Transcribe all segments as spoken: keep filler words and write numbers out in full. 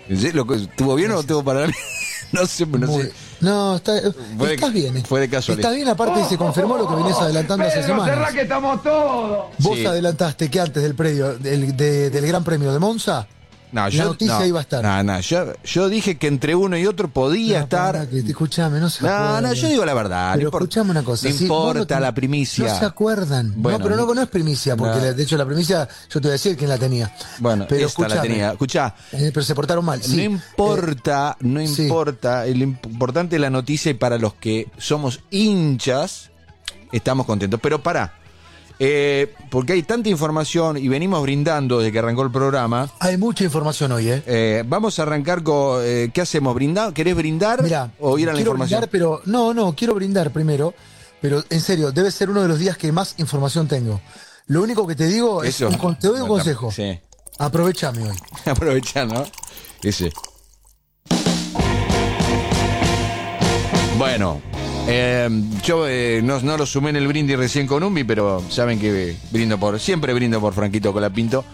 ¿Lo, ¿Estuvo bien o estuvo para mí? No sé, no Muy, sé. No, está, Fue estás de, bien. Fue de casualidad. Está bien, aparte oh, se confirmó lo que venís adelantando hace semanas. Que estamos todos. Vos sí. adelantaste que antes del predio, del, de, del Gran Premio de Monza, no, la yo, noticia no, iba a estar. No, no, yo, yo dije que entre uno y otro podía no, estar. Para, que te escuchame, no se No, acuerdan. no, yo digo la verdad. Pero no importa, escuchame una cosa. No si importa no te, la primicia. No se acuerdan. Bueno, no, pero no, no es primicia, porque no. la, de hecho la primicia, yo te voy a decir quién la tenía. Bueno, pero esta la tenía. Escuchá. Eh, pero se portaron mal. Sí. No importa, eh, no importa. Sí. Lo importante es la noticia y para los que somos hinchas, estamos contentos. Pero pará. Eh, porque hay tanta información y venimos brindando desde que arrancó el programa. Hay mucha información hoy, ¿eh? eh vamos a arrancar con. Eh, ¿Qué hacemos? ¿Brindar? ¿Querés brindar? Mirá, o ir a la quiero información? Brindar, pero no, no, quiero brindar primero. Pero en serio, debe ser uno de los días que más información tengo. Lo único que te digo es. Eso. Un, te doy un consejo. Sí. Aprovechame hoy. Aprovechá, ¿no? Ese. Bueno. Eh, yo eh, no, no lo sumé en el brindis recién con Umbi, pero saben que brindo por siempre brindo por Franquito Colapinto,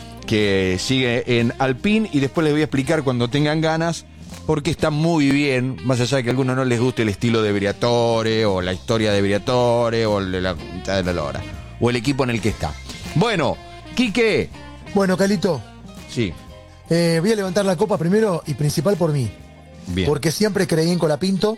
que sigue en Alpine, y después les voy a explicar cuando tengan ganas porque está muy bien, más allá de que a algunos no les guste el estilo de Briatore o la historia de Briatore o la, la, la hora, o el equipo en el que está. Bueno, Quique. Bueno, Calito. Sí. Eh, voy a levantar la copa primero y principal por mí. Bien. Porque siempre creí en Colapinto.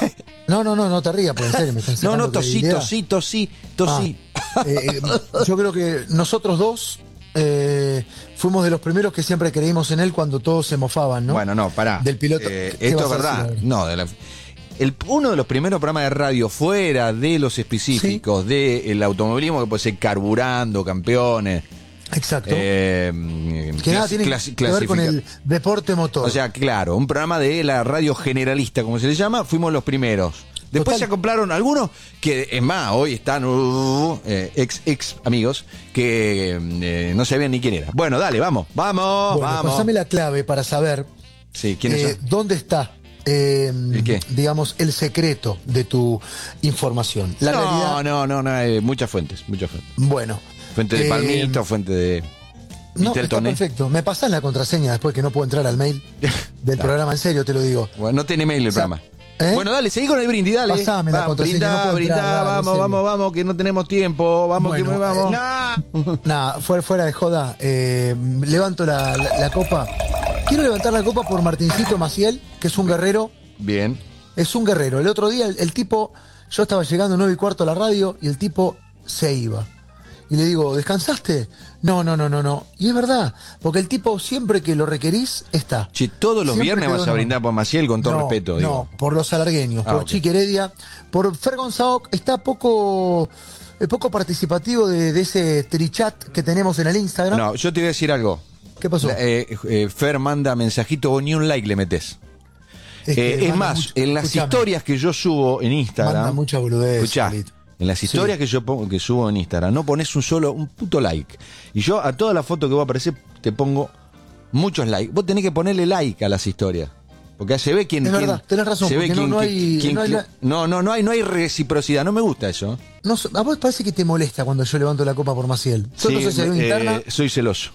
No, no, no, no te rías, pues en serio me están No, no, tosí, credibilidad. tosí, tosí, tosí. Ah, eh, yo creo que nosotros dos eh, fuimos de los primeros que siempre creímos en él cuando todos se mofaban, ¿no? Bueno, no, pará. Del piloto. Eh, ¿Qué esto es vas a verdad. decir? No, de la, el, uno de los primeros programas de radio fuera de los específicos ¿Sí? del automovilismo, que puede ser Carburando, Campeones. Exacto. Eh, que nada clas, tiene clas, que ver con el deporte motor. O sea, claro, un programa de la radio generalista, como se le llama, fuimos los primeros. Después Total. Se acoplaron algunos que, es más, hoy están uh, eh, ex, ex amigos que eh, no sabían ni quién era. Bueno, dale, vamos, vamos, bueno, vamos. Pasame la clave para saber sí, ¿quiénes eh, son? dónde está, eh, ¿El qué? digamos, el secreto de tu información. La no, realidad... no, no, no, hay muchas fuentes, muchas fuentes. Bueno. Fuente de eh, Palmito, fuente de... No, está perfecto. Me pasás la contraseña después que no puedo entrar al mail del programa, en serio te lo digo. Bueno, no tiene mail el o sea, programa. ¿eh? Bueno, dale, seguí con el brindis, dale. Pasame la contraseña. Brindá, no puedo brindá, entrar, vamos, dale, vamos, vamos, que no tenemos tiempo. Vamos, bueno, que vamos. Eh, Nada, nah, fuera, fuera de joda. Eh, levanto la, la, la copa. Quiero levantar la copa por Martincito Maciel, que es un guerrero. Bien. Es un guerrero. El otro día el, el tipo, yo estaba llegando nueve y cuarto a la radio y el tipo se iba. Y le digo, ¿descansaste? No, no, no, no, no. Y es verdad, porque el tipo siempre que lo requerís, está. Che, todos los siempre viernes vas a brindar por Maciel, con todo no, respeto. No, digo. por los alargueños, ah, por okay. Chiqui Heredia, por Fer González, está poco, eh, poco participativo de, de ese trichat que tenemos en el Instagram. No, yo te voy a decir algo. ¿Qué pasó? Eh, eh, Fer manda mensajito, vos ni un like le metés. Es, eh, es más, mucho, en las escuchame, historias que yo subo en Instagram. Manda mucha boludez. Escuchá, en las historias sí. que yo pongo, que subo en Instagram, no pones un solo, un puto like. Y yo a toda la foto que va a aparecer te pongo muchos likes. Vos tenés que ponerle like a las historias. Porque se ve quién. Es quién, verdad, tenés razón, se ve porque quién, no, no hay. Quién, no, hay quién, no, no, no hay, no hay reciprocidad, no me gusta eso. No, a vos parece que te molesta cuando yo levanto la copa por Maciel. Yo sí, no sé si hay una eh, interna. Soy celoso.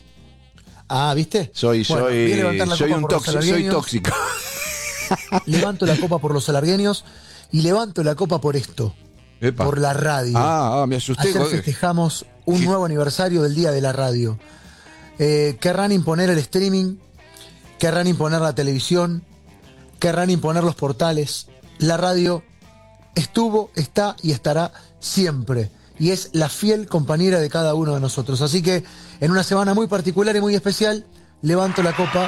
Ah, ¿viste? Soy, bueno, soy, soy un tóxico, soy tóxico. Levanto la copa por los alargueños y levanto la copa por esto. Epa. Por la radio. Ah, ah, me asusté. Ayer festejamos un ¿Qué? nuevo aniversario del Día de la Radio. Eh, querrán imponer el streaming, querrán imponer la televisión, querrán imponer los portales. La radio estuvo, está y estará siempre. Y es la fiel compañera de cada uno de nosotros. Así que en una semana muy particular y muy especial, levanto la copa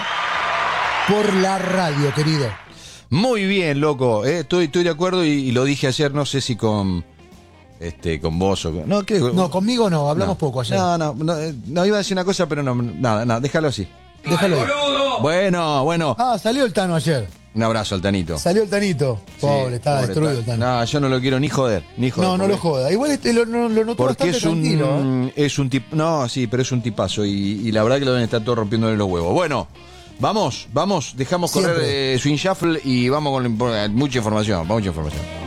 por la radio, querido. Muy bien, loco. Eh, estoy, estoy de acuerdo y, y lo dije ayer, no sé si con este con vos o con... No, ¿qué? no conmigo no, hablamos no. poco ayer. No, no, no, no, iba a decir una cosa, pero no, nada, nada, déjalo así. Déjalo ahí. Bueno, bueno. Ah, salió el Tano ayer. Un abrazo al Tanito. Salió el Tanito. Pobre, sí, estaba pobre, destruido el Tano. No, yo no lo quiero ni joder, ni joder. No, no lo joda. Igual este lo, lo, lo noto porque bastante es un, tranquilo. ¿eh? Es un tipo. No, sí, pero es un tipazo. Y, y la verdad que lo deben estar todos rompiéndole los huevos. Bueno, vamos, vamos, dejamos Siempre. correr eh, Swing Shuffle y vamos con mucha información, mucha información.